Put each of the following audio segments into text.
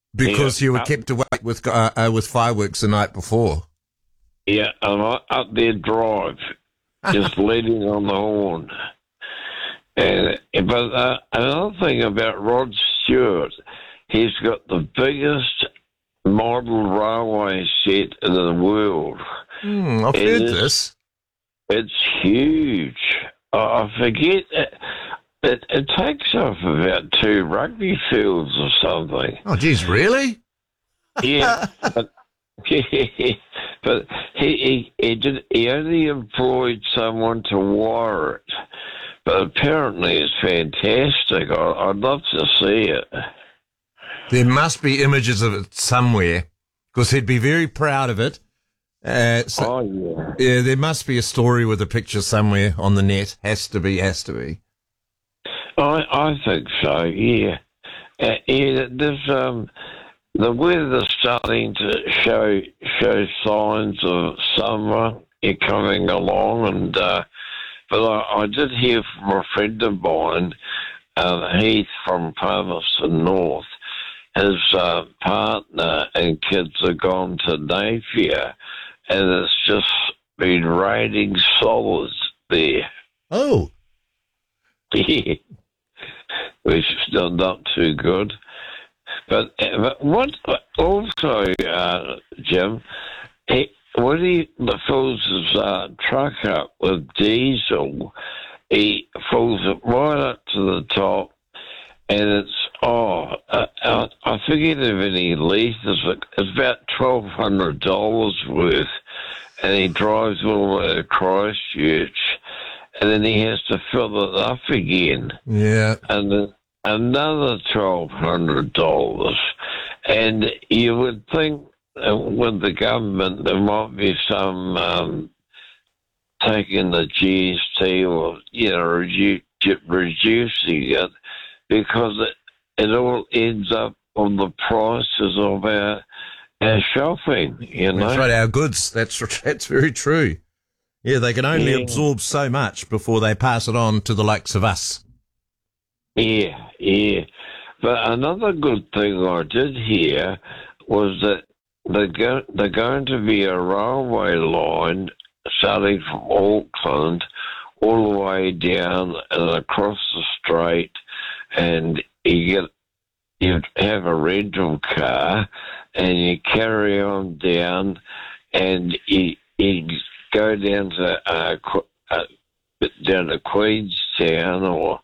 Because you were kept awake with fireworks the night before. Yeah, and up their drive, just leading on the horn. But another thing about Rod Stewart, he's got the biggest model railway set in the world. I've heard this. It's huge. I forget it takes off about 2 rugby fields or something. Oh, geez, really? Yeah, but he only employed someone to wire it. But apparently it's fantastic. I'd love to see it. There must be images of it somewhere, because he'd be very proud of it. Yeah, there must be a story with a picture somewhere on the net. Has to be. I think so, yeah. There's, the weather's starting to show signs of summer coming along, and but I did hear from a friend of mine, Heath from Palmerston North. His partner and kids have gone to Napier, and it's just been raining solids there. Oh. Yeah. Which is still not too good. But what also, Jim, when he fills his truck up with diesel, he fills it right up to the top, and it's, I forget how many litres, it's about $1,200 worth, and he drives all the way to Christchurch, and then he has to fill it up again. Yeah. And then another $1,200. And you would think with the government there might be some taking the GST or, reducing it, because it all ends up on the prices of our shopping, That's right, our goods. That's very true. Yeah, they can only absorb so much before they pass it on to the likes of us. Yeah. But another good thing I did hear was that they're going to be a railway line starting from Auckland all the way down and across the strait, and you have a rental car and you carry on down, and you go down to Queenstown, or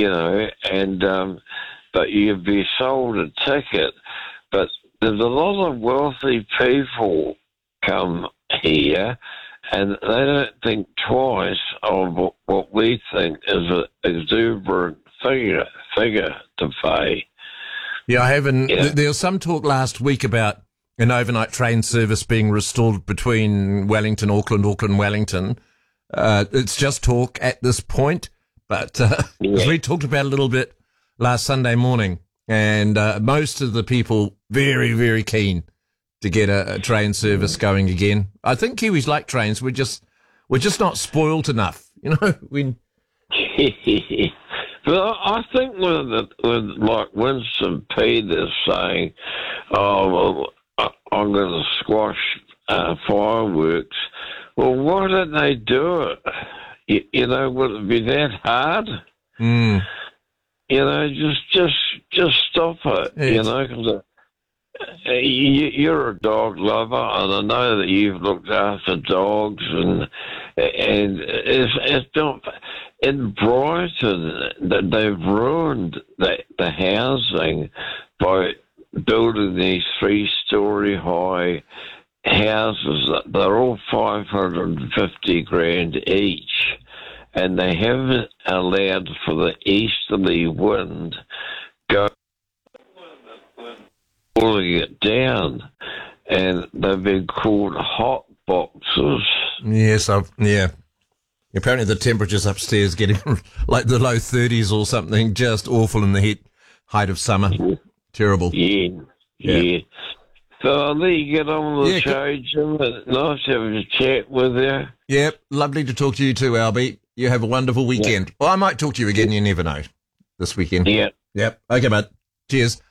but you'd be sold a ticket. But there's a lot of wealthy people come here, and they don't think twice of what we think is an exuberant figure to pay. Yeah, I haven't. Yeah. There was some talk last week about an overnight train service being restored between Wellington, Auckland, Wellington. It's just talk at this point, but as we talked about a little bit last Sunday morning, and most of the people very, very keen to get a train service going again. I think Kiwis like trains. We're just not spoilt enough, But I think with like Winston Peters saying, "Oh, well, I'm going to squash fireworks." Well, why don't they do it? Would it be that hard? Just stop it. Because you're a dog lover, and I know that you've looked after dogs, and it's not in Brighton that they've ruined the housing by building these 3-story high houses. They're all $550,000 each, and they haven't allowed for the easterly wind go pulling it down, and they've been called hot boxes. Yes, yeah. Apparently the temperatures upstairs getting like the low 30s or something, just awful in the height of summer. Terrible. Yeah. So I'll let you get on with the show, Jim. It's nice having a chat with you. Yep, lovely to talk to you too, Albie. You have a wonderful weekend. Well, I might talk to you again, you never know, this weekend. Yeah. Yep. Okay, bud. Cheers.